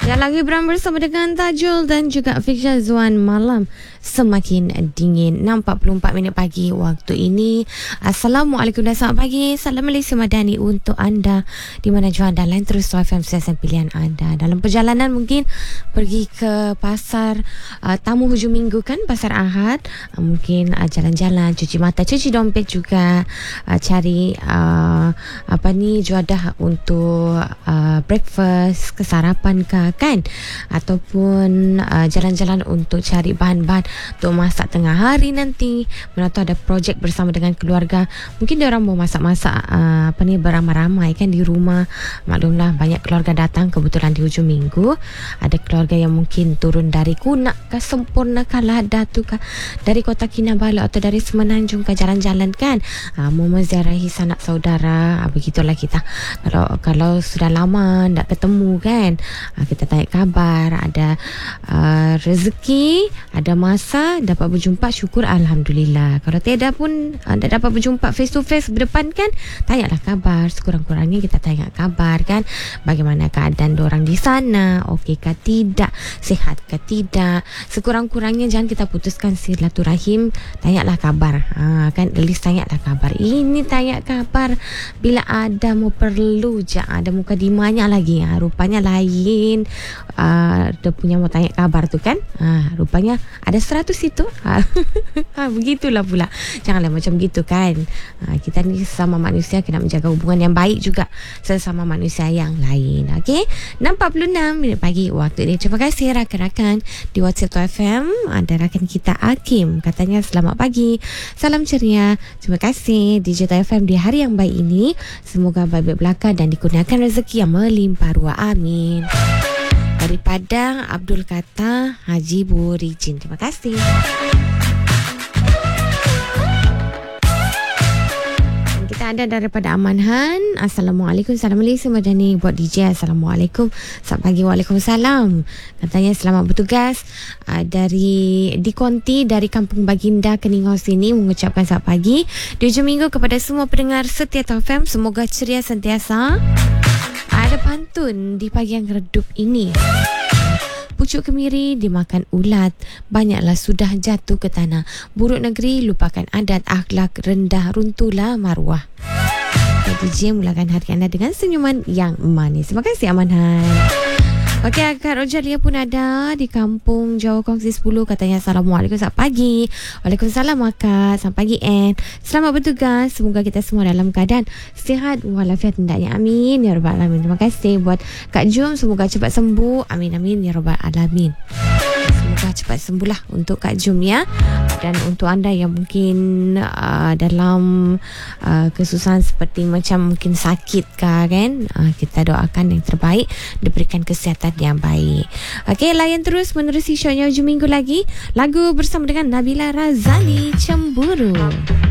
Jalan Gibran bersama dengan Tajul dan juga Fiksha Zuan. Malam semakin dingin, 6.44 minit pagi waktu ini. Assalamualaikum dan selamat pagi. Salam Malaysia Madani untuk anda di mana jua anda lain terus FM stesen pilihan anda. Dalam perjalanan mungkin pergi ke pasar tamu hujung minggu kan, pasar Ahad, mungkin jalan-jalan, cuci mata, cuci dompet juga, cari juadah untuk breakfast, kesarapan kan, ataupun jalan-jalan untuk cari bahan-bahan untuk masak tengah hari nanti. Mana tahu ada projek bersama dengan keluarga, mungkin dia orang mau masak-masak beramai-ramai kan di rumah. Maklumlah banyak keluarga datang kebetulan di hujung minggu. Ada keluarga yang mungkin turun dari Kunak ke Sempurna ke Ladatu ke dari Kota Kinabalu atau dari Semenanjung ke jalan-jalan kan, mau menziarahi sanak saudara. Begitulah kita kalau sudah lama tak ketemu kan, kita tanya kabar. Ada rezeki, ada masa dapat berjumpa, syukur alhamdulillah. Kalau tidak pun tak dapat berjumpa face to face berdepan kan, tanyalah kabar. Sekurang-kurangnya kita tanya kabar kan, bagaimana keadaan diorang di sana, okey ke tidak, sihat ke tidak. Sekurang-kurangnya jangan kita putuskan silaturahim, tanyalah kabar kan, at least tanyalah kabar. Ini tanya kabar bila ada mau perlu je, ada muka dimanya lagi, rupanya lain. Dia punya mau tanya kabar tu kan, rupanya ada 100 itu. Begitulah pula. Janganlah macam gitu kan. Kita ni sesama manusia kena menjaga hubungan yang baik juga sesama manusia yang lain. Okey, 6.46 minit pagi waktu ini. Terima kasih rakan-rakan di WhatsApp FM. Ada rakan kita Hakim, katanya selamat pagi, salam ceria. Terima kasih DJ FM di hari yang baik ini. Semoga baik-baik belaka dan dikurniakan rezeki yang melimpah ruah. Amin. Daripada Abdul Kata Haji Burijin. Terima kasih. Kita ada daripada Amanhan. Assalamualaikum, salam Malaysia Madani. Buat DJ, Assalamualaikum, selamat pagi. Waalaikumsalam. Katanya selamat bertugas. Dari Dikonti dari Kampung Baginda Keningau sini mengucapkan selamat pagi di hujung minggu kepada semua pendengar setia FM. Semoga ceria sentiasa. Ada pantun di pagi yang redup ini. Pucuk kemiri dimakan ulat, banyaklah sudah jatuh ke tanah. Buruk negeri lupakan adat, akhlak rendah runtuhlah maruah. DJ mulakan hari anda dengan senyuman yang manis. Terima kasih Amanhan. Okey, Kak Rojalia pun ada di Kampung Jawa Kongsi 10. Katanya Assalamualaikum, selamat pagi. Waalaikumsalam Kak, selamat pagi selamat bertugas. Semoga kita semua dalam keadaan sihat walafiat hendaknya. Amin ya rabbal alamin. Terima kasih buat Kak Jum, semoga cepat sembuh. Amin amin ya rabbal alamin. Semoga cepat sembuhlah untuk Kak Jum ya. Dan untuk anda yang mungkin dalam kesusahan seperti macam mungkin sakit kan, kita doakan yang terbaik, diberikan kesihatan yang baik. Okey, layan terus menerusi shownya hujung minggu lagi. Lagu bersama dengan Nabila Razali, Cemburu.